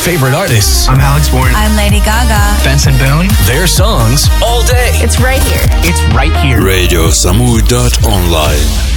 favorite artists. I'm Alex Bourne. I'm Lady Gaga. Benson Boone. Their songs all day. It's right here. It's right here. RadioSamui.online